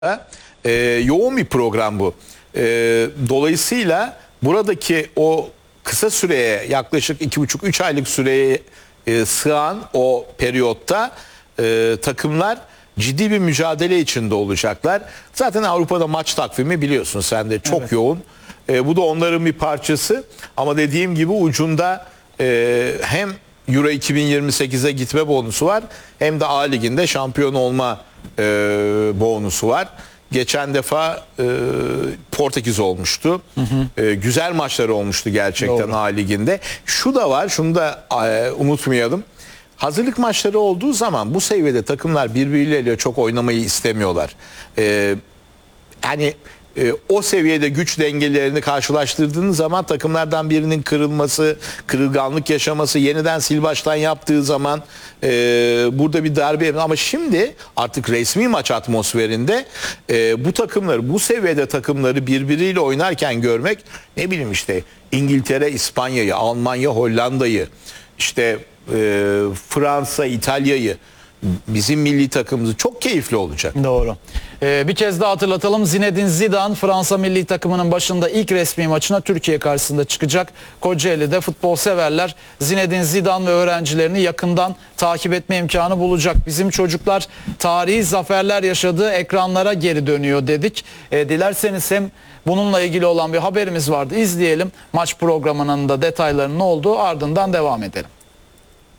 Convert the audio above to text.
Yoğun bir program bu. Dolayısıyla buradaki o kısa süreye, yaklaşık 2,5-3 aylık süreye sığan o periyotta takımlar ciddi bir mücadele içinde olacaklar. Zaten Avrupa'da maç takvimi biliyorsun sen de çok yoğun. Bu da onların bir parçası. Ama dediğim gibi ucunda hem Euro 2028'e gitme bonusu var, hem de A Ligi'nde şampiyon olma bonusu var. Geçen defa Portekiz olmuştu. Güzel maçları olmuştu gerçekten. Doğru. A Ligi'nde. Şu da var, şunu da unutmayalım. Hazırlık maçları olduğu zaman bu seviyede takımlar birbirleriyle çok oynamayı istemiyorlar. Yani o seviyede güç dengelerini karşılaştırdığınız zaman takımlardan birinin kırılması, kırılganlık yaşaması, yeniden sil baştan yaptığı zaman burada bir darbe. Ama şimdi artık resmi maç atmosferinde bu takımları, bu seviyede takımları birbiriyle oynarken görmek, ne bileyim işte İngiltere, İspanya'yı, Almanya, Hollanda'yı, işte Fransa, İtalya'yı, bizim milli takımımız çok keyifli olacak. Doğru. Bir kez daha hatırlatalım. Zinedine Zidane Fransa milli takımının başında ilk resmi maçına Türkiye karşısında çıkacak. Kocaeli'de futbol severler Zinedine Zidane ve öğrencilerini yakından takip etme imkanı bulacak. Bizim çocuklar tarihi zaferler yaşadığı ekranlara geri dönüyor dedik. Dilerseniz hem bununla ilgili olan bir haberimiz vardı. İzleyelim. Maç programının da detaylarının olduğu, ardından devam edelim.